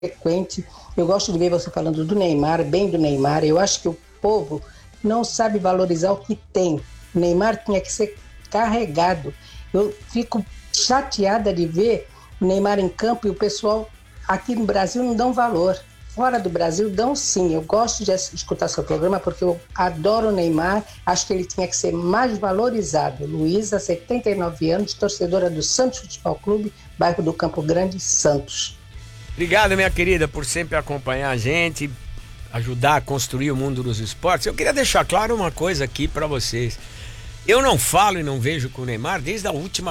frequente. Eu gosto de ver você falando do Neymar, bem do Neymar. Eu acho que o povo não sabe valorizar o que tem. O Neymar tinha que ser carregado. Eu fico chateada de ver o Neymar em campo e o pessoal aqui no Brasil não dão valor. Fora do Brasil dão sim. Eu gosto de escutar seu programa porque eu adoro o Neymar. Acho que ele tinha que ser mais valorizado. Luísa, 79 anos, torcedora do Santos Futebol Clube, bairro do Campo Grande, Santos. Obrigado, minha querida, por sempre acompanhar a gente, ajudar a construir o mundo dos esportes. Eu queria deixar claro uma coisa aqui pra vocês. Eu não falo e não vejo com o Neymar desde a última